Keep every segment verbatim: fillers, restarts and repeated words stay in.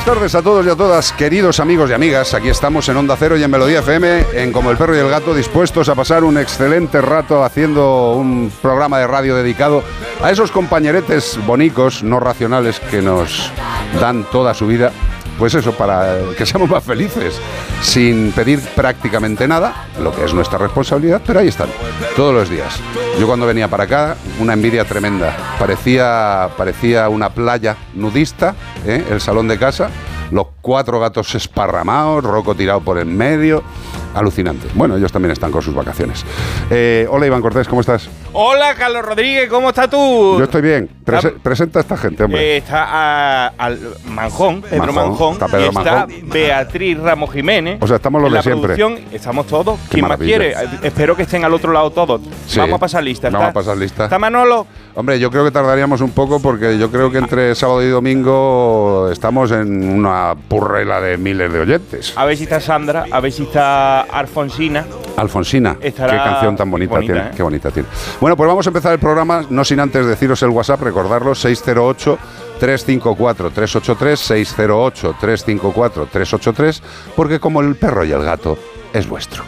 buenas tardes a todos y a todas, queridos amigos y amigas. Aquí estamos en Onda Cero y en Melodía F M, en Como el Perro y el Gato, dispuestos a pasar un excelente rato haciendo un programa de radio dedicado a esos compañeretes bonicos, no racionales, que nos dan toda su vida. Pues eso, para que seamos más felices, sin pedir prácticamente nada, lo que es nuestra responsabilidad, pero ahí están, todos los días. Yo cuando venía para acá, una envidia tremenda. Parecía, parecía una playa nudista, ¿eh? El salón de casa, los cuatro gatos esparramados, Rocco tirado por en medio. Alucinante. Bueno, ellos también están con sus vacaciones. Eh, hola, Iván Cortés, ¿cómo estás? Hola, Carlos Rodríguez, ¿cómo estás tú? Yo estoy bien. Prese- presenta a esta gente, hombre. Eh, está a, al Manjón, Pedro Manjón, Manjón, está Pedro y está Manjón. Beatriz Ramos Jiménez. O sea, estamos los en de la siempre. producción, estamos todos. Qué ¿Quién más maravilla. quiere? Eh, Espero que estén al otro lado todos. Sí, Vamos a pasar lista. vamos ¿Está? a pasar lista. ¿Está Manolo? Hombre, yo creo que tardaríamos un poco porque yo creo que entre sábado y domingo estamos en una purrela de miles de oyentes. A ver si está Sandra, a ver si está Alfonsina. Alfonsina, Estará qué canción tan bonita, bonita, tiene, ¿eh? qué bonita tiene. Bueno, pues vamos a empezar el programa, no sin antes deciros el WhatsApp, recordarlo, seis cero ocho, tres cinco cuatro, tres ocho tres, seis cero ocho, tres cinco cuatro, tres ocho tres, porque como el perro y el gato, es vuestro.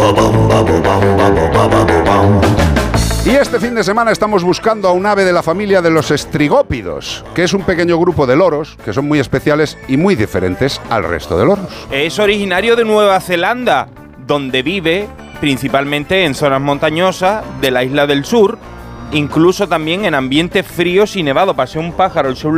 Y este fin de semana estamos buscando a un ave de la familia de los estrigópidos, que es un pequeño grupo de loros que son muy especiales y muy diferentes al resto de loros. Es originario de Nueva Zelanda, donde vive principalmente en zonas montañosas de la isla del sur, incluso también en ambientes fríos y nevados. Para ser un pájaro, el sur